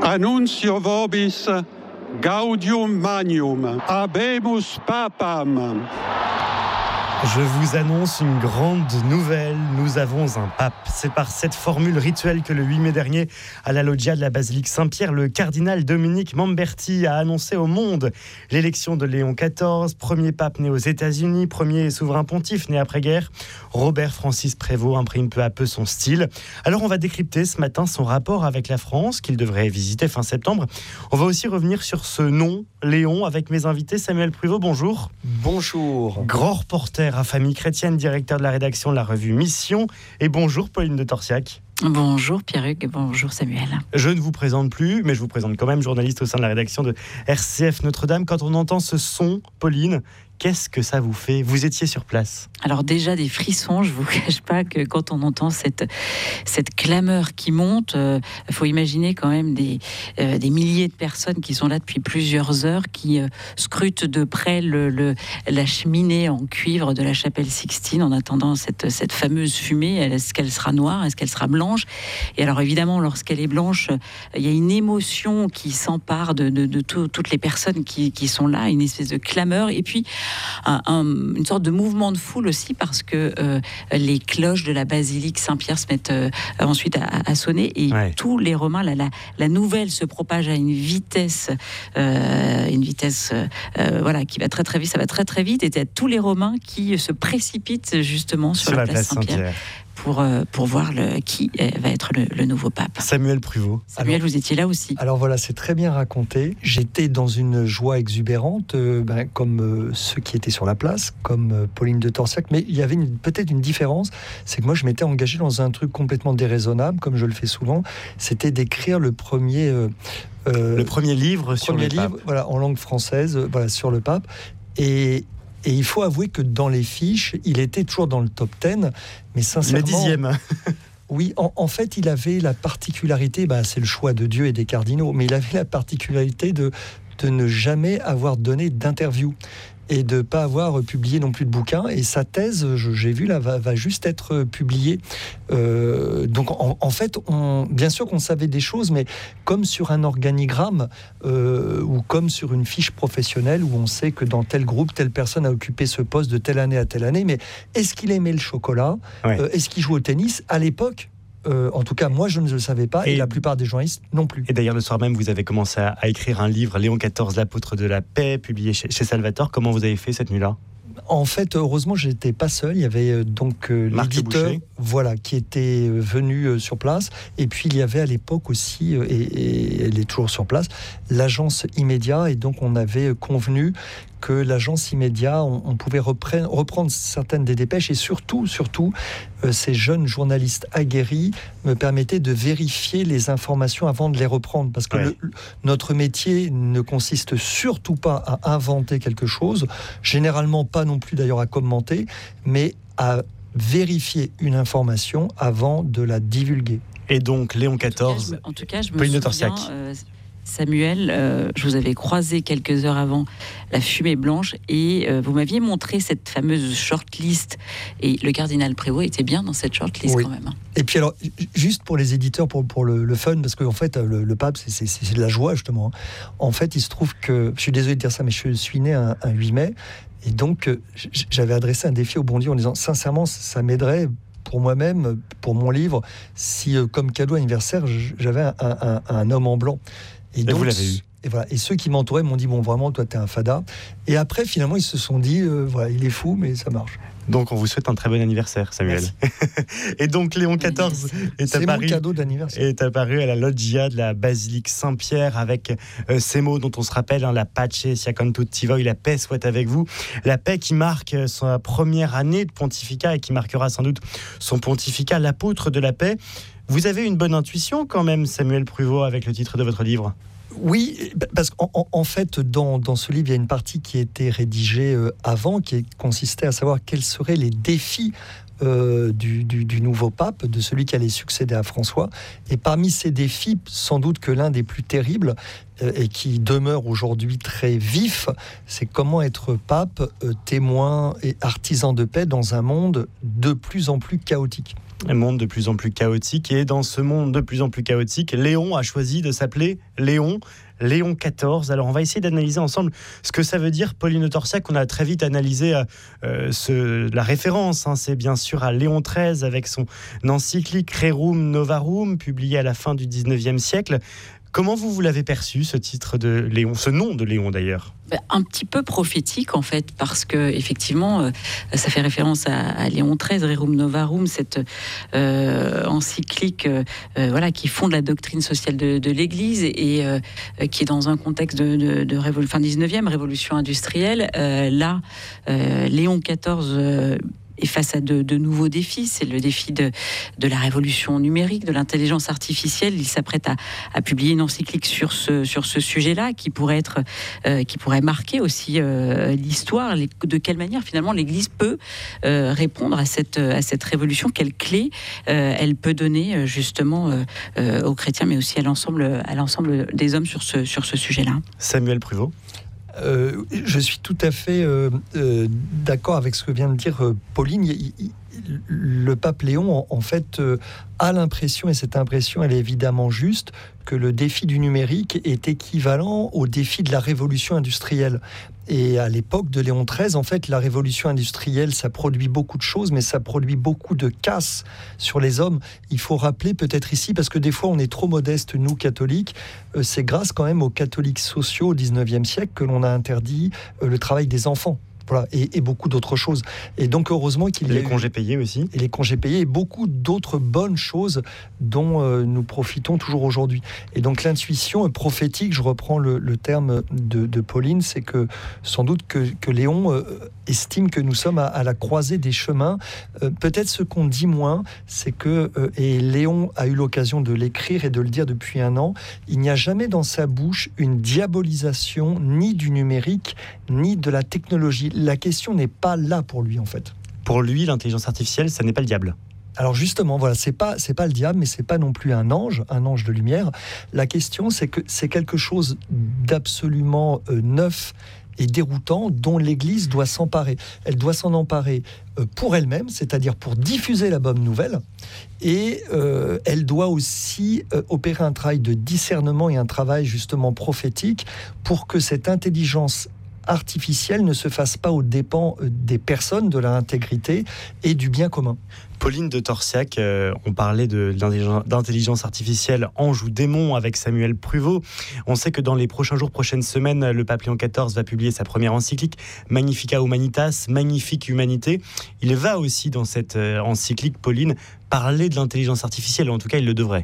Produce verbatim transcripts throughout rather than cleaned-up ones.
Annuncio vobis gaudium magnum, habemus papam. Je vous annonce une grande nouvelle, nous avons un pape. C'est par cette formule rituelle que le huit mai dernier, à la loggia de la basilique Saint-Pierre, le cardinal Dominique Mamberti a annoncé au monde l'élection de Léon quatorze, premier pape né aux États-Unis, premier souverain pontife né après-guerre. Robert Francis Prévost imprime peu à peu son style. Alors on va décrypter ce matin son rapport avec la France, qu'il devrait visiter fin septembre. On va aussi revenir sur ce nom, Léon, avec mes invités. Samuel Pruvot, bonjour. Bonjour. Grand reporter à Famille Chrétienne, directeur de la rédaction de la revue Mission. Et bonjour Pauline de Torsiac. Bonjour Pierruc et bonjour Samuel. Je ne vous présente plus, mais je vous présente quand même, journaliste au sein de la rédaction de R C F Notre-Dame. Quand on entend ce son, Pauline, qu'est-ce que ça vous fait ? Vous étiez sur place. Alors déjà des frissons, je ne vous cache pas que quand on entend cette, cette clameur qui monte, il euh, faut imaginer quand même des, euh, des milliers de personnes qui sont là depuis plusieurs heures, qui euh, scrutent de près le, le, la cheminée en cuivre de la chapelle Sixtine en attendant cette, cette fameuse fumée. Est-ce qu'elle sera noire ? Est-ce qu'elle sera blanche ? Et alors évidemment, lorsqu'elle est blanche, il y a une émotion qui s'empare de, de, de tout, toutes les personnes qui, qui sont là, une espèce de clameur. Et puis, Un, un, une sorte de mouvement de foule aussi parce que euh, les cloches de la basilique Saint-Pierre se mettent euh, ensuite à, à sonner et ouais. tous les Romains, la, la, la nouvelle se propage à une vitesse, euh, une vitesse euh, voilà, qui va très très vite, ça va très très vite et tous les Romains qui se précipitent justement sur, sur la, la place Saint-Pierre. Saint-Pierre. Pour, euh, pour voir le, qui va être le, le nouveau pape. Samuel Pruvot. Samuel, alors, vous étiez là aussi. Alors voilà, c'est très bien raconté. J'étais dans une joie exubérante, euh, ben, comme euh, ceux qui étaient sur la place, comme euh, Pauline de Torsiac, mais il y avait une, peut-être une différence, c'est que moi je m'étais engagé dans un truc complètement déraisonnable, comme je le fais souvent, c'était d'écrire le premier... Euh, euh, le premier livre le sur premier le livre, pape. Voilà, en langue française, euh, voilà, sur le pape. Et... Et il faut avouer que dans les fiches, il était toujours dans le top dix, mais sincèrement... Le dixième. Oui, en, en fait, il avait la particularité, bah, c'est le choix de Dieu et des cardinaux, mais il avait la particularité de, de ne jamais avoir donné d'interview et de ne pas avoir publié non plus de bouquins. Et sa thèse, je, j'ai vu, là, va, va juste être publiée. Euh, donc, en, en fait, on, bien sûr qu'on savait des choses, mais comme sur un organigramme euh, ou comme sur une fiche professionnelle où on sait que dans tel groupe, telle personne a occupé ce poste de telle année à telle année. Mais est-ce qu'il aimait le chocolat ? ouais. euh, Est-ce qu'il jouait au tennis ? À l'époque, Euh, en tout cas, moi, je ne le savais pas, et, et la plupart des journalistes non plus. Et d'ailleurs, le soir même, vous avez commencé à, à écrire un livre, Léon quatorze, l'apôtre de la paix, publié chez, chez Salvatore. Comment vous avez fait cette nuit-là ? En fait, heureusement, je n'étais pas seul. Il y avait euh, donc euh, l'éditeur, voilà, qui était euh, venu euh, sur place. Et puis, il y avait à l'époque aussi, euh, et, et elle est toujours sur place, l'agence Immédia. Et donc, on avait convenu que l'agence Immédia, on, on pouvait reprendre, reprendre certaines des dépêches. Et surtout, surtout, euh, ces jeunes journalistes aguerris me permettaient de vérifier les informations avant de les reprendre. Parce que ouais. le, notre métier ne consiste surtout pas à inventer quelque chose, généralement pas non plus d'ailleurs à commenter, mais à vérifier une information avant de la divulguer. Et donc, Léon quatorze, en tout cas, je me, en tout cas, je me souviens, euh, Samuel, euh, je vous avais croisé quelques heures avant la fumée blanche et euh, vous m'aviez montré cette fameuse shortlist et le cardinal Prévost était bien dans cette shortlist oui. quand même. Et puis alors, juste pour les éditeurs, pour, pour le, le fun, parce qu'en fait, le, le pape, c'est, c'est, c'est de la joie justement. En fait, il se trouve que, je suis désolé de dire ça, mais je suis né un, un huit mai et donc j'avais adressé un défi au bon Dieu en disant, sincèrement, ça m'aiderait pour moi-même, pour mon livre, si comme cadeau anniversaire, j'avais un, un, un homme en blanc. Et, donc, et vous l'avez eu. Et, voilà. Et ceux qui m'entouraient m'ont dit, bon, vraiment, toi, t'es un fada. Et après, finalement, ils se sont dit, euh, voilà, il est fou, mais ça marche. Donc, on vous souhaite un très bon anniversaire, Samuel. Et donc, Léon quatorze est, C'est apparu, mon cadeau d'anniversaire. est apparu à la loggia de la basilique Saint-Pierre avec euh, ces mots dont on se rappelle, hein, la pace sia con tutti voi, la paix soit avec vous. La paix qui marque sa première année de pontificat et qui marquera sans doute son pontificat, l'apôtre de la paix. Vous avez une bonne intuition quand même, Samuel Pruvot, avec le titre de votre livre ? Oui, parce qu'en en fait, dans, dans ce livre, il y a une partie qui a été rédigée euh, avant, qui consistait à savoir quels seraient les défis euh, du, du, du nouveau pape, de celui qui allait succéder à François. Et parmi ces défis, sans doute que l'un des plus terribles, euh, et qui demeure aujourd'hui très vif, c'est comment être pape, euh, témoin et artisan de paix dans un monde de plus en plus chaotique. Un monde de plus en plus chaotique. Et dans ce monde de plus en plus chaotique, Léon a choisi de s'appeler Léon. Léon quatorze. Alors on va essayer d'analyser ensemble ce que ça veut dire. Pauline de Torsiac, on a très vite analysé euh, ce, la référence, hein, c'est bien sûr à Léon treize avec son encyclique Rerum Novarum, publié à la fin du dix-neuvième siècle. Comment vous, vous l'avez perçu, ce titre de Léon, ce nom de Léon d'ailleurs ? Un petit peu prophétique en fait, parce que effectivement, euh, ça fait référence à, à Léon treize, Rerum Novarum, cette euh, encyclique, euh, voilà, qui fonde la doctrine sociale de, de l'Église et euh, qui est dans un contexte de, de, de révol- fin dix-neuvième, révolution industrielle. Euh, là, euh, Léon quatorze. Euh, Et face à de, de nouveaux défis, c'est le défi de, de la révolution numérique, de l'intelligence artificielle. Il s'apprête à, à publier une encyclique sur ce, sur ce sujet-là, qui pourrait être, euh, qui pourrait marquer aussi euh, l'histoire. Les, de quelle manière finalement l'Église peut euh, répondre à cette, à cette révolution, quelle clé euh, elle peut donner justement euh, euh, aux chrétiens, mais aussi à l'ensemble, à l'ensemble des hommes sur ce, sur ce sujet-là. Samuel Pruvot. Euh, je suis tout à fait euh, euh, d'accord avec ce que vient de dire euh, Pauline. Il, il, le pape Léon, en, en fait, euh, a l'impression, et cette impression, elle est évidemment juste, que le défi du numérique est équivalent au défi de la révolution industrielle. Et à l'époque de Léon treize, en fait, la révolution industrielle, ça produit beaucoup de choses, mais ça produit beaucoup de casse sur les hommes. Il faut rappeler peut-être ici, parce que des fois on est trop modeste, nous catholiques, euh, c'est grâce quand même aux catholiques sociaux au dix-neuvième siècle que l'on a interdit euh, le travail des enfants. Voilà, et, et beaucoup d'autres choses. Et donc, heureusement qu'il y a les eu, congés payés aussi. Et les congés payés, et beaucoup d'autres bonnes choses dont euh, nous profitons toujours aujourd'hui. Et donc, l'intuition prophétique, je reprends le, le terme de, de Pauline, c'est que sans doute que, que Léon euh, estime que nous sommes à, à la croisée des chemins. Euh, peut-être ce qu'on dit moins, c'est que, euh, et Léon a eu l'occasion de l'écrire et de le dire depuis un an, il n'y a jamais dans sa bouche une diabolisation ni du numérique, ni de la technologie. La question n'est pas là pour lui, en fait. Pour lui, l'intelligence artificielle, ça n'est pas le diable. Alors justement, voilà, c'est pas c'est pas le diable, mais c'est pas non plus un ange, un ange de lumière. La question, c'est que c'est quelque chose d'absolument euh, neuf et déroutant dont l'Église doit s'emparer. Elle doit s'en emparer euh, pour elle-même, c'est-à-dire pour diffuser la bonne nouvelle, et euh, elle doit aussi euh, opérer un travail de discernement et un travail justement prophétique pour que cette intelligence artificielle ne se fasse pas aux dépens des personnes, de leur intégrité et du bien commun. Pauline de Torsiac, euh, on parlait de, d'intelligence artificielle, ange ou démon, avec Samuel Pruvot. On sait que dans les prochains jours, prochaines semaines, le pape Léon quatorze va publier sa première encyclique, Magnificat Humanitas, Magnifique Humanité. Il va aussi, dans cette euh, encyclique, Pauline, parler de l'intelligence artificielle, ou en tout cas, il le devrait.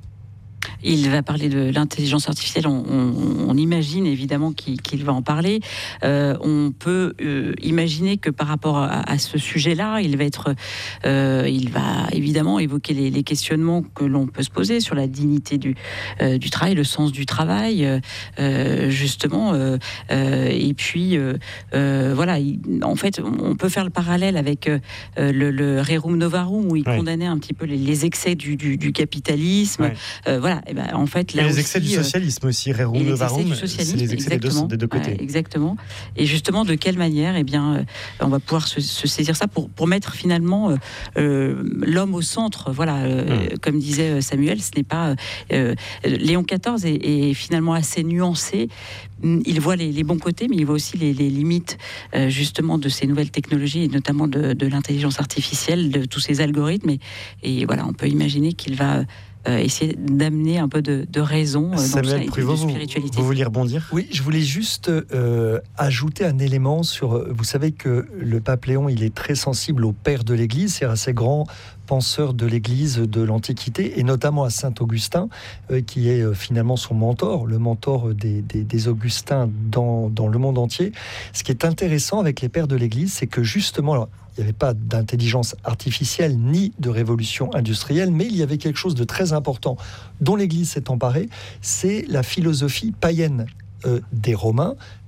Il va parler de l'intelligence artificielle, on, on, on imagine évidemment qu'il, qu'il va en parler. Euh, on peut euh, imaginer que par rapport à, à ce sujet-là, il va être, euh, il va évidemment évoquer les, les questionnements que l'on peut se poser sur la dignité du, euh, du travail, le sens du travail, euh, justement. Euh, euh, et puis, euh, euh, voilà, il, en fait, on peut faire le parallèle avec euh, le, le Rerum Novarum, où il ouais. condamnait un petit peu les, les excès du, du, du capitalisme. Ouais. Euh, voilà. Et ben, en fait, là et les aussi, excès du socialisme aussi, Rerum Novarum, c'est les excès des deux, des deux côtés. Ouais, exactement. Et justement, de quelle manière, eh bien, euh, on va pouvoir se, se saisir ça pour, pour mettre finalement euh, euh, l'homme au centre. Voilà, euh, mmh. Comme disait Samuel, ce n'est pas euh, Léon quatorze est, est finalement assez nuancé. Il voit les, les bons côtés, mais il voit aussi les, les limites euh, justement de ces nouvelles technologies et notamment de, de l'intelligence artificielle, de tous ces algorithmes. Et, et voilà, on peut imaginer qu'il va Euh, essayer d'amener un peu de, de raison euh, Samuel dans ça, et Pruvot, de spiritualité. Vous, vous vouliez rebondir ? Oui, je voulais juste euh, ajouter un élément sur... Vous savez que le pape Léon, il est très sensible au père de l'Église, c'est-à-dire à ces grands penseurs de l'Église de l'Antiquité, et notamment à saint Augustin, euh, qui est euh, finalement son mentor, le mentor des, des, des Augustins dans, dans le monde entier. Ce qui est intéressant avec les pères de l'Église, c'est que justement... Alors, il n'y avait pas d'intelligence artificielle ni de révolution industrielle, mais il y avait quelque chose de très important dont l'Église s'est emparée, c'est la philosophie païenne euh, des Romains,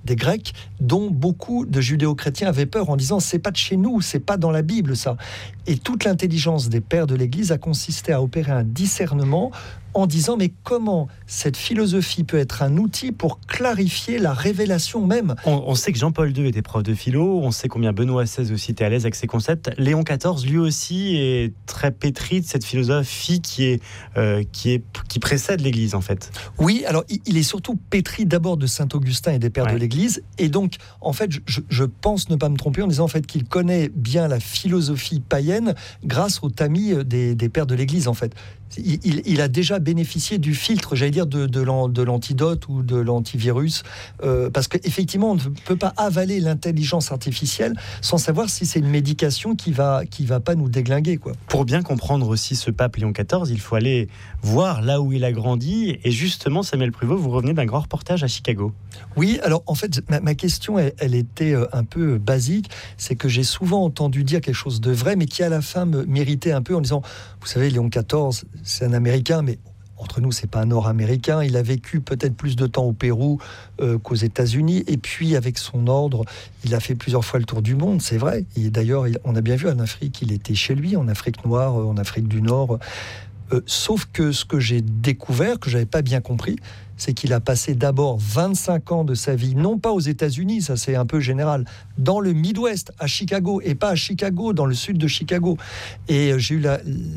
des Grecs, dont beaucoup de judéo-chrétiens avaient peur en disant c'est pas de chez nous, c'est pas dans la Bible ça. Et toute l'intelligence des pères de l'Église a consisté à opérer un discernement en disant mais comment cette philosophie peut être un outil pour clarifier la révélation même. On, on sait que Jean-Paul deux était prof de philo, on sait combien Benoît seize aussi était à l'aise avec ses concepts. Léon quatorze, lui aussi, est très pétri de cette philosophie qui, est, euh, qui, est, qui précède l'Église en fait. Oui, alors il est surtout pétri d'abord de Saint-Augustin et des pères ouais. de l'Église, et donc en fait je, je pense ne pas me tromper en disant en fait qu'il connaît bien la philosophie païenne grâce au tamis des, des pères de l'Église en fait. Il, il, il a déjà bénéficié du filtre, j'allais dire, de, de, l'an, de l'antidote ou de l'antivirus, euh, parce qu'effectivement, on ne peut pas avaler l'intelligence artificielle sans savoir si c'est une médication qui va, qui va pas nous déglinguer, quoi. Pour bien comprendre aussi ce pape Léon quatorze, il faut aller voir là où il a grandi. Et justement, Samuel Pruvot, vous revenez d'un grand reportage à Chicago. Oui, alors en fait, ma, ma question, elle, elle était un peu basique. C'est que j'ai souvent entendu dire quelque chose de vrai, mais qui à la fin me méritait un peu en disant, vous savez, Léon quatorze, c'est un Américain, mais entre nous, c'est pas un Nord-Américain. Il a vécu peut-être plus de temps au Pérou euh, qu'aux États-Unis. Et puis, avec son ordre, il a fait plusieurs fois le tour du monde, c'est vrai. Et d'ailleurs, il, on a bien vu en Afrique, il était chez lui, en Afrique noire, en Afrique du Nord. Euh, sauf que ce que j'ai découvert, que j'avais pas bien compris, c'est qu'il a passé d'abord vingt-cinq ans de sa vie, non pas aux États-Unis, ça c'est un peu général, dans le Midwest, à Chicago, et pas à Chicago, dans le sud de Chicago. Et j'ai eu la,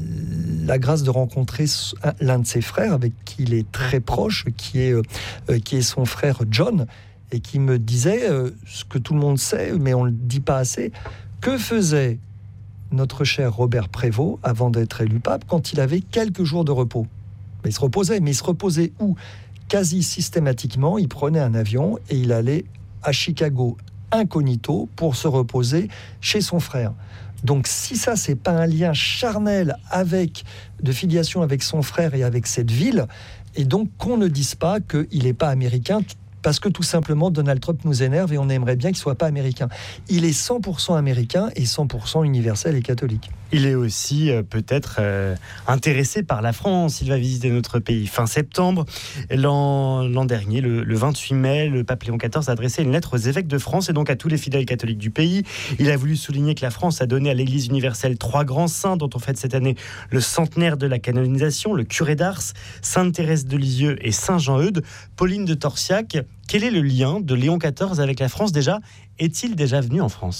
la grâce de rencontrer l'un de ses frères, avec qui il est très proche, qui est, euh, qui est son frère John, et qui me disait euh, ce que tout le monde sait, mais on ne le dit pas assez, que faisait notre cher Robert Prévost avant d'être élu pape quand il avait quelques jours de repos. Il se reposait, mais il se reposait où ? Quasi systématiquement, il prenait un avion et il allait à Chicago incognito pour se reposer chez son frère. Donc si ça, c'est pas un lien charnel avec, de filiation avec son frère et avec cette ville, et donc qu'on ne dise pas qu'il n'est pas américain, parce que tout simplement Donald Trump nous énerve et on aimerait bien qu'il ne soit pas américain. Il est cent pour cent américain et cent pour cent universel et catholique. Il est aussi euh, peut-être euh, intéressé par la France. Il va visiter notre pays fin septembre. L'an, l'an dernier, le, le vingt-huit mai, le pape Léon quatorze a adressé une lettre aux évêques de France et donc à tous les fidèles catholiques du pays. Il a voulu souligner que la France a donné à l'Église universelle trois grands saints dont on fête cette année le centenaire de la canonisation, le curé d'Ars, Sainte Thérèse de Lisieux et Saint Jean-Eudes. Pauline de Torsiac, quel est le lien de Léon quatorze avec la France déjà ? Est-il déjà venu en France ?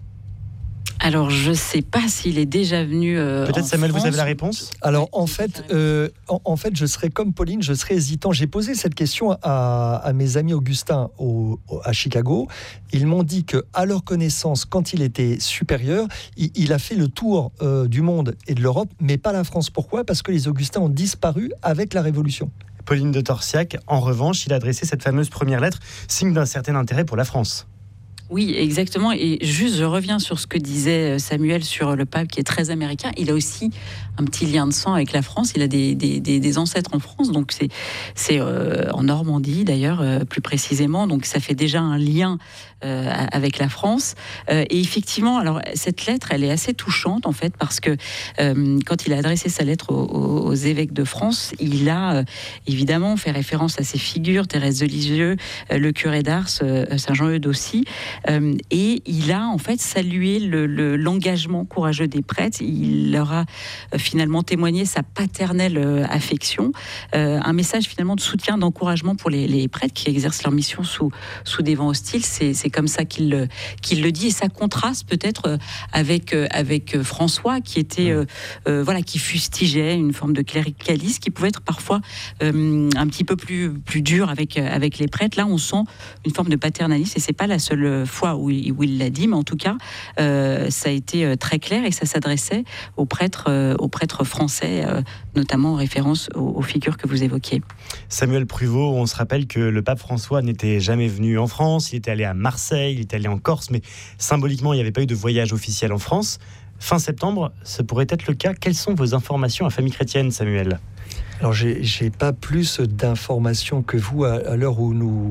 Alors, je ne sais pas s'il est déjà venu euh, Peut-être, Samuel, France. vous avez la réponse ? Alors, en fait, euh, en, en fait, je serais comme Pauline, je serais hésitant. J'ai posé cette question à, à mes amis augustins au, au, à Chicago. Ils m'ont dit qu'à leur connaissance, quand il était supérieur, il, il a fait le tour euh, du monde et de l'Europe, mais pas la France. Pourquoi ? Parce que les augustins ont disparu avec la Révolution. Pauline de Torsiac, en revanche, il a adressé cette fameuse première lettre, signe d'un certain intérêt pour la France. Oui, exactement. Et juste, je reviens sur ce que disait Samuel sur le pape qui est très américain. Il a aussi un petit lien de sang avec la France. Il a des, des, des, des ancêtres en France. Donc, c'est, c'est euh, en Normandie, d'ailleurs, euh, plus précisément. Donc, ça fait déjà un lien euh, avec la France. Euh, et effectivement, alors, cette lettre, elle est assez touchante, en fait, parce que euh, quand il a adressé sa lettre aux, aux évêques de France, il a euh, évidemment fait référence à ces figures, Thérèse de Lisieux, euh, le curé d'Ars, euh, Saint Jean-Eudes aussi. Euh, et il a en fait salué le, le, l'engagement courageux des prêtres. Il leur a euh, finalement témoigné sa paternelle euh, affection, euh, un message finalement de soutien, d'encouragement pour les, les prêtres qui exercent leur mission sous, sous des vents hostiles. C'est, c'est comme ça qu'il, qu'il le dit, et ça contraste peut-être avec, avec François qui était euh, euh, voilà, qui fustigeait une forme de cléricalisme qui pouvait être parfois euh, un petit peu plus, plus dur avec, avec les prêtres. Là, on sent une forme de paternalisme, et c'est pas la seule fois où il, où il l'a dit, mais en tout cas, euh, ça a été très clair et ça s'adressait aux prêtres, euh, aux prêtres français, euh, notamment en référence aux, aux figures que vous évoquiez. Samuel Pruvot, on se rappelle que le pape François n'était jamais venu en France, il était allé à Marseille, il était allé en Corse, mais symboliquement, il n'y avait pas eu de voyage officiel en France. Fin septembre, ce pourrait être le cas. Quelles sont vos informations à Famille Chrétienne, Samuel ? Alors, j'ai, j'ai pas plus d'informations que vous à, à l'heure où nous,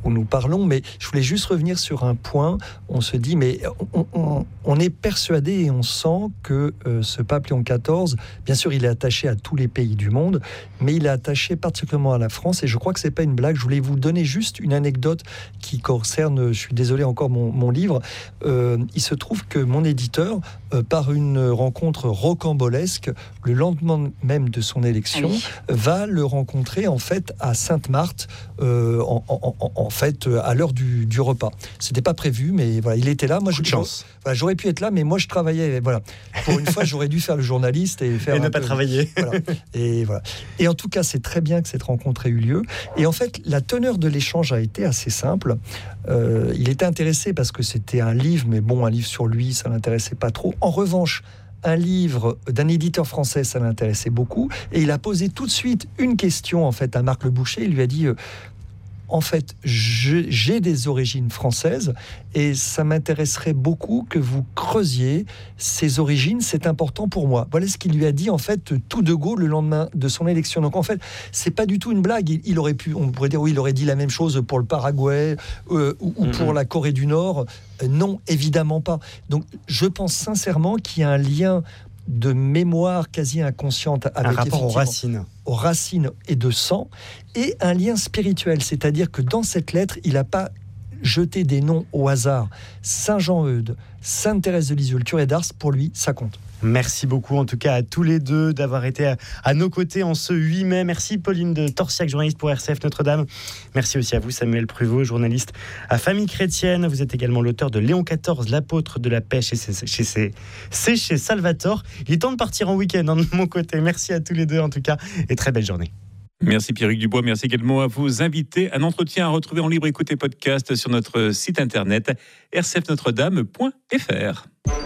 où nous parlons, mais je voulais juste revenir sur un point. On se dit, mais on, on, on est persuadé et on sent que euh, ce pape Léon quatorze, bien sûr, il est attaché à tous les pays du monde, mais il est attaché particulièrement à la France, et je crois que c'est pas une blague. Je voulais vous donner juste une anecdote qui concerne, je suis désolé encore, mon, mon livre. Euh, il se trouve que mon éditeur, euh, par une rencontre rocambolesque, le lendemain même de son élection, oui. va le rencontrer en fait à Sainte-Marthe, euh, en, en, en, en fait à l'heure du, du repas. C'était pas prévu, mais voilà, il était là. Moi, je, chance. Voilà, j'aurais pu être là, mais moi je travaillais. Voilà, pour une fois, j'aurais dû faire le journaliste et faire et ne peu, pas travailler. Voilà. Et voilà. Et en tout cas, c'est très bien que cette rencontre ait eu lieu. Et en fait, la teneur de l'échange a été assez simple. Euh, il était intéressé parce que c'était un livre, mais bon, un livre sur lui, ça l'intéressait pas trop. En revanche, un livre d'un éditeur français, ça l'intéressait beaucoup. Et il a posé tout de suite une question en fait à Marc Le Boucher. Il lui a dit euh, en fait, je, j'ai des origines françaises et ça m'intéresserait beaucoup que vous creusiez ces origines, c'est important pour moi. Voilà ce qu'il lui a dit en fait tout de go le lendemain de son élection. Donc en fait, c'est pas du tout une blague. Il, il aurait pu, on pourrait dire oui, il aurait dit la même chose pour le Paraguay euh, ou, ou pour mm-hmm. la Corée du Nord. Euh, non, évidemment pas. Donc je pense sincèrement qu'il y a un lien de mémoire quasi inconsciente avec un rapport aux racines. aux racines et de sang, et un lien spirituel, c'est-à-dire que dans cette lettre, il n'a pas jeté des noms au hasard. Saint Jean-Eudes, Sainte Thérèse de Lisieux, le curé d'Ars, pour lui, ça compte. Merci beaucoup en tout cas à tous les deux d'avoir été à, à nos côtés en ce huit mai. Merci Pauline de Torsiac, journaliste pour R C F Notre-Dame. Merci aussi à vous Samuel Pruvot, journaliste à Famille Chrétienne. Vous êtes également l'auteur de Léon quatorze, l'apôtre de la paix chez, chez, chez, c'est chez Salvatore. Il est temps de partir en week-end hein, de mon côté. Merci à tous les deux en tout cas et très belle journée. Merci Pierrick Dubois, merci également à vos invités. Un entretien à retrouver en libre écoute et podcast sur notre site internet r c f notre dame point f r.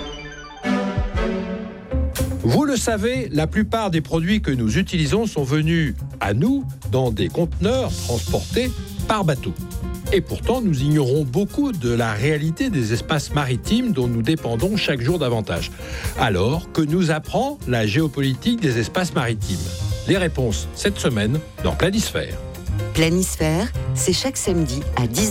Vous le savez, la plupart des produits que nous utilisons sont venus à nous dans des conteneurs transportés par bateau. Et pourtant, nous ignorons beaucoup de la réalité des espaces maritimes dont nous dépendons chaque jour davantage. Alors, que nous apprend la géopolitique des espaces maritimes ? Les réponses cette semaine dans Planisphère. Planisphère, c'est chaque samedi à dix-neuf heures.